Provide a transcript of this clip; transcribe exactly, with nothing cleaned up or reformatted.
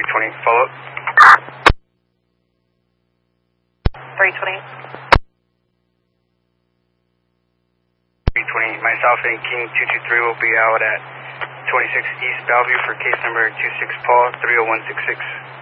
twenty, follow up. three twenty. three twenty, myself and King two two three will be out at twenty-six East Bellevue for case number two six Paul three oh one six six.